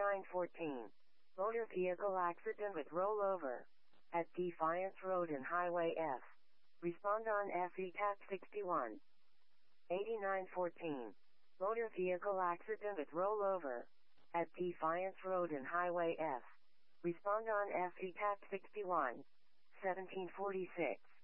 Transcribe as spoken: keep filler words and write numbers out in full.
eighty-nine fourteen. Motor vehicle accident with rollover at Defiance Road and Highway F. Respond on F E T A C sixty-one. eighty-nine fourteen. Motor vehicle accident with rollover at Defiance Road and Highway F. Respond on F E T A C sixty-one. seventeen forty-six.